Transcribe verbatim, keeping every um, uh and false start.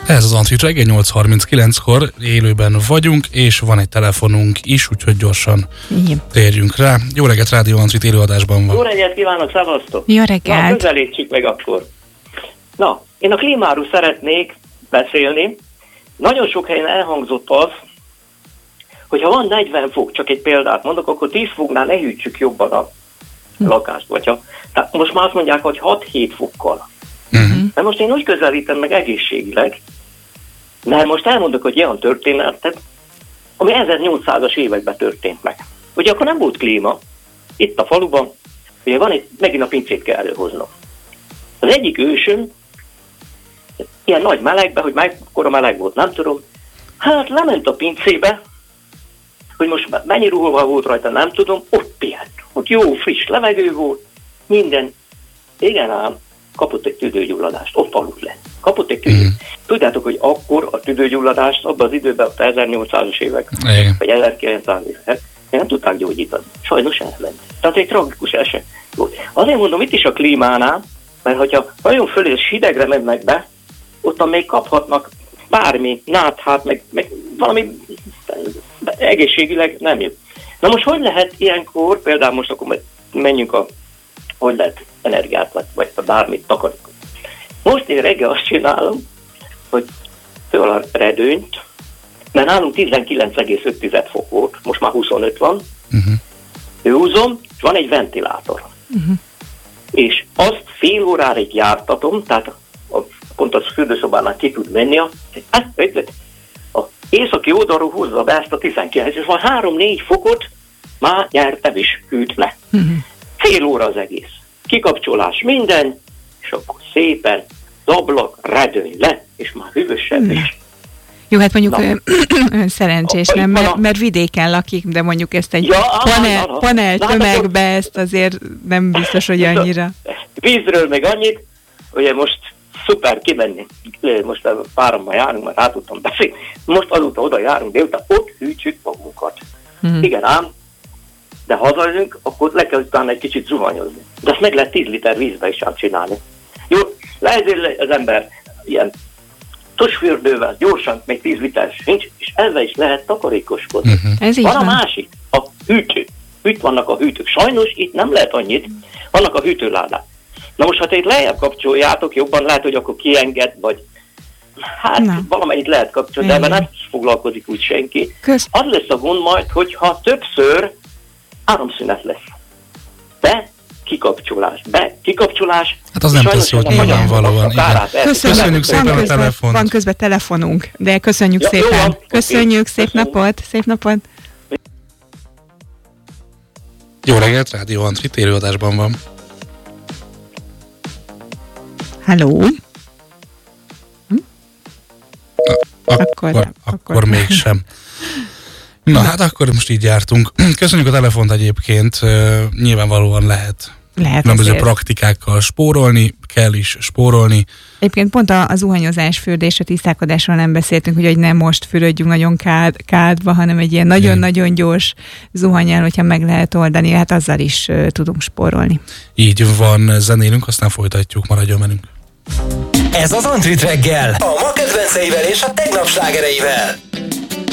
Ez az Antrit reggel nyolc harminckilenckor élőben vagyunk, és van egy telefonunk is, úgyhogy gyorsan igen. térjünk rá. Jó reggelt, Rádió Antrit élőadásban van. Jó reggelt kívánok, szevasztok! Jó reggelt! Na, közelítsük meg akkor. Na, én a klímáról szeretnék beszélni. Nagyon sok helyen elhangzott az, hogy ha van negyven fok, csak egy példát mondok, akkor tíz foknál ne hűtsük jobban a hm. lakást. Vagy ha, tehát most már azt mondják, hogy hat-hét fokkal. Uh-huh. De most én úgy közelítem meg egészségileg, mert most elmondok, hogy olyan történetet, ami ezernyolcszázas években történt meg. Ugye akkor nem volt klíma, itt a faluban, ugye van egy, megint a pincét kell előhoznom. Az egyik ősön, ilyen nagy melegben, hogy mekkora meleg volt, nem tudom, hát lement a pincébe, hogy most mennyi ruha volt rajta, nem tudom, ott pihent. Ott jó, friss levegő volt, minden. Igen ám, kapott egy tüdőgyulladást, ott aludt le. Kapott egy tüdő. Mm. Tudjátok, hogy akkor a tüdőgyulladást abban az időben, a ezernyolcszázas évek, igen. vagy ezerkilencszáz évek, nem tudták gyógyítani. Sajnos elment. Tehát egy tragikus eset volt. Azért mondom, itt is a klímánál, mert hogyha nagyon föl és hidegre mennek be, ottan még kaphatnak bármi, náthát, meg, meg valami egészségileg nem jó. Na most hogy lehet ilyenkor, például most akkor menjünk a, hogy lehet energiát, vagy, vagy bármit takarítunk. Most én reggel azt csinálom, hogy föl a redőnyt, mert nálunk tizenkilenc egész öt fok volt, most már huszonöt van, uh-huh. húzom, és van egy ventilátor. Uh-huh. És azt fél óráig jártatom, tehát a, pont az fürdőszobánál ki tud menni, a, a északi oldalról húzza be ezt a tizenkilenc, és van három-négy fokot már nyertem is hűt le. Uh-huh. Fél óra az egész. Kikapcsolás minden, és akkor szépen ablak, redőny le, és már hűvösebb is. Jó, hát mondjuk ön, ön szerencsés, nem, mert, mert vidéken lakik, de mondjuk ezt egy ja, panel, na, na, panel na, tömegbe, ezt azért nem biztos, hogy annyira. Vízről meg annyit, ugye most szuper kimenni, most a párammal járunk, már rá tudtam beszélni, most azóta oda járunk, de utána ott hűtsük magunkat. Hmm. Igen ám, de hazajövünk, akkor le kell utána egy kicsit zuhanyozni. De azt meg lehet tíz liter vízbe is ám csinálni. Jó, lehet az ember ilyen tusfürdővel gyorsan, még tíz liter nincs, és ezzel is lehet takarékoskodni. Uh-huh. Van a másik, a hűtő. Itt vannak a hűtők. Sajnos itt nem lehet annyit, vannak a hűtőládák. Na most, ha te itt lejjebb kapcsoljátok, jobban lehet, hogy akkor kienged, vagy hát na. Valamennyit lehet kapcsolni, de ebben nem foglalkozik úgy senki. Kösz. Az lesz a gond majd, hogyha többször áramszünet lesz. De kikapcsolás, be, kikapcsolás. Hát az nem teszi, hogy nyilvánvalóan. Köszönjük szépen a telefont. Van közben telefonunk, de köszönjük ja, szépen. Jó, köszönjük, szép köszönjük. napot, szép napot. Jó reggelt, Rádió Antrit élőadásban van. Halló? Hm? Ak- akkor, akkor, akkor, akkor mégsem. Na hát akkor most így jártunk. Köszönjük a telefont egyébként, nyilvánvalóan lehet, lehet különböző praktikákkal spórolni, kell is spórolni. Egyébként pont a, a zuhanyozás, fürdés, a tisztálkodásról nem beszéltünk, hogy nem most fürödjünk nagyon kád, kádba, hanem egy ilyen nagyon-nagyon gyors zuhanyjal, hogyha meg lehet oldani, hát azzal is uh, tudunk spórolni. Így van, zenélünk, aztán folytatjuk, maradjon velünk. Ez az Antrit reggel, a ma kedvenceivel és a tegnap slágereivel.